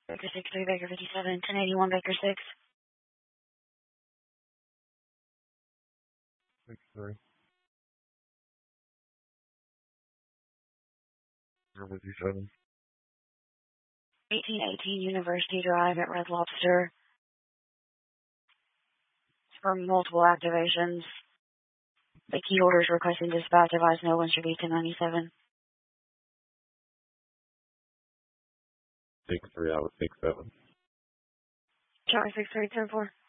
Baker 6-3, Baker 57, 1081, Baker 6. 6-3. 57. 1818 University Drive at Red Lobster. For multiple activations. The key orders requesting dispatch advise no one should be 1097. 6-3, I was 6-7. Charlie 6-3, 10-4.